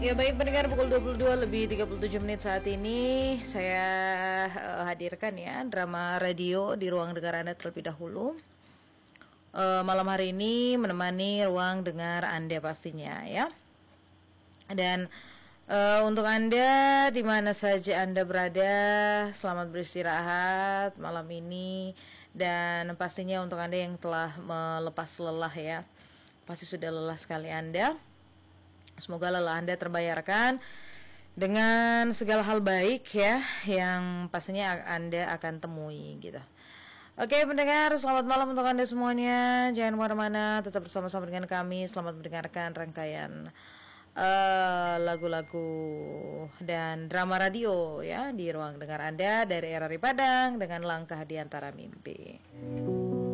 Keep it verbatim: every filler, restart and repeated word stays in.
Ya baik pendengar, pukul dua puluh dua lebih tiga puluh tujuh menit saat ini saya uh, hadirkan ya drama radio di ruang dengar Anda terlebih dahulu. Uh, malam hari ini menemani ruang dengar Anda pastinya ya. Dan uh, untuk Anda di mana saja Anda berada, selamat beristirahat malam ini. Dan pastinya untuk Anda yang telah melepas lelah ya, pasti sudah lelah sekali Anda. Semoga lelah Anda terbayarkan dengan segala hal baik ya, yang pastinya Anda akan temui gitu. Oke pendengar, selamat malam untuk Anda semuanya. Jangan kemana-mana, tetap bersama-sama dengan kami. Selamat mendengarkan rangkaian uh, lagu-lagu dan drama radio ya di ruang dengar Anda dari R R I Padang dengan Langkah di Antara Mimpi.